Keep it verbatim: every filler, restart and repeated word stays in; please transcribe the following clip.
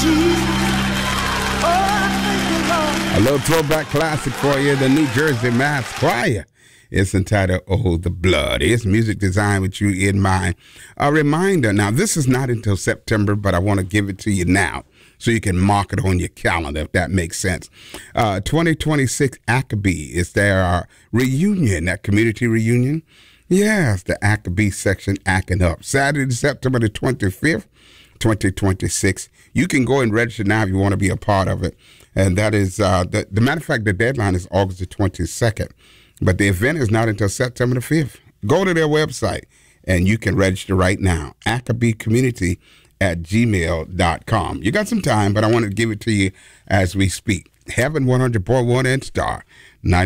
A little throwback classic for you, the New Jersey Mass Choir. It's entitled, Oh, the Blood. It's music design with you in mind. A reminder, now this is not until September, but I want to give it to you now so you can mark it on your calendar, if that makes sense. Uh, twenty twenty-six Ackaby is their uh, reunion, that community reunion. Yes, the Ackaby section acting up. Saturday, September the twenty-fifth, twenty twenty-six. You can go and register now if you want to be a part of it. And that is, uh, the, the matter of fact, the deadline is August the twenty-second. But the event is not until September the fifth. Go to their website and you can register right now. Ackaby Community at gmail dot com. You got some time, but I want to give it to you as we speak. Heaven one hundred point one and Star